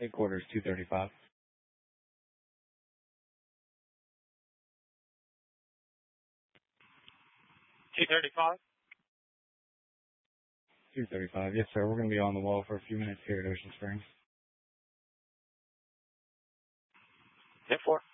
Headquarters 235. 235? 235. Yes, sir. We're going to be on the wall for a few minutes here at Ocean Springs. 10-4.